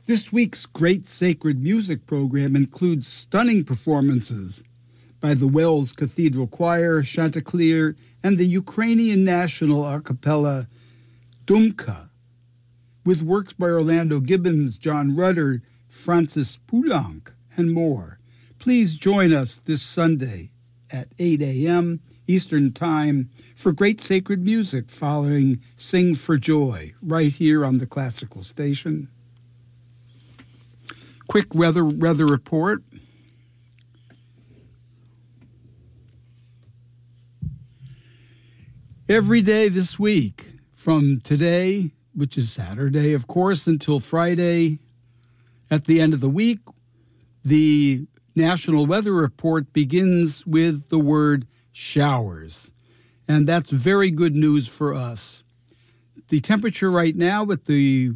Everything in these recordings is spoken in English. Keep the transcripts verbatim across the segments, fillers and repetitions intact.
This week's Great Sacred Music program includes stunning performances by the Wells Cathedral Choir, Chanticleer, and the Ukrainian National A Cappella Dumka, with works by Orlando Gibbons, John Rutter, Francis Poulenc, and more. Please join us this Sunday at eight a.m. Eastern Time for Great Sacred Music following Sing for Joy, right here on the Classical Station. Quick weather, weather report. Every day this week, from today, which is Saturday, of course, until Friday, at the end of the week, the National Weather Report begins with the word showers. And that's very good news for us. The temperature right now at the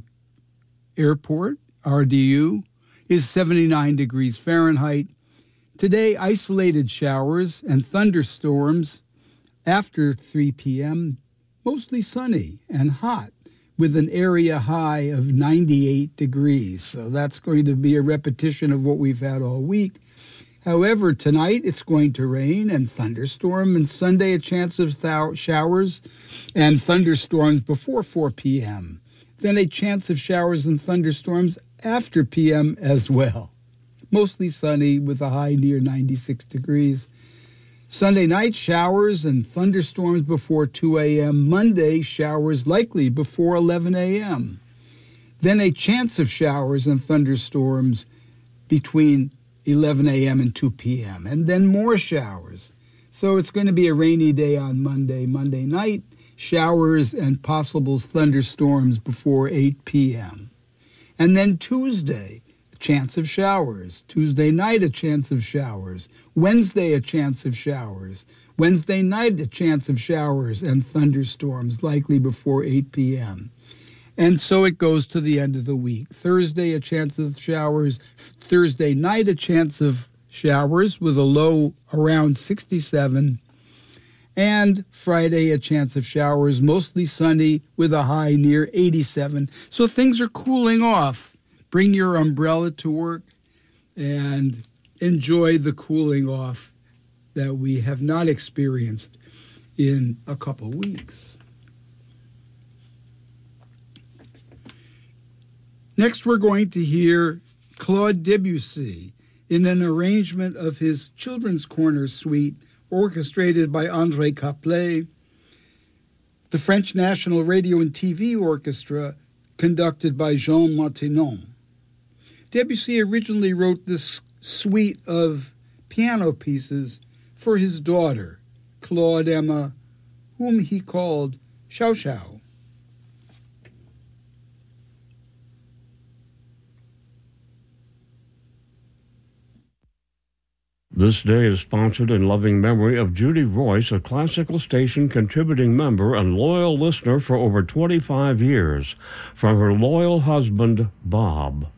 airport, R D U, is seventy-nine degrees Fahrenheit. Today, isolated showers and thunderstorms after three p.m., mostly sunny and hot, with an area high of ninety-eight degrees. So that's going to be a repetition of what we've had all week. However, tonight it's going to rain and thunderstorm, and Sunday a chance of th- showers and thunderstorms before four p.m. Then a chance of showers and thunderstorms after p m as well. Mostly sunny with a high near ninety-six degrees. Sunday night, showers and thunderstorms before two a.m. Monday, showers likely before eleven a.m. Then a chance of showers and thunderstorms between eleven a.m. and two p.m. And then more showers. So it's going to be a rainy day on Monday. Monday night, showers and possible thunderstorms before eight p.m. And then Tuesday, a chance of showers. Tuesday night, a chance of showers. Wednesday, a chance of showers. Wednesday night, a chance of showers and thunderstorms, likely before eight p.m. And so it goes to the end of the week. Thursday, a chance of showers. Thursday night, a chance of showers with a low around sixty-seven. And Friday, a chance of showers, mostly sunny with a high near eighty-seven. So things are cooling off. Bring your umbrella to work and enjoy the cooling off that we have not experienced in a couple weeks. Next, we're going to hear Claude Debussy in an arrangement of his Children's Corner Suite, orchestrated by André Caplet, the French National Radio and T V Orchestra, conducted by Jean Martinon. Debussy originally wrote this suite of piano pieces for his daughter, Claude Emma, whom he called Xiao Xiao. This day is sponsored in loving memory of Judy Royce, a Classical Station contributing member and loyal listener for over twenty-five years, from her loyal husband, Bob.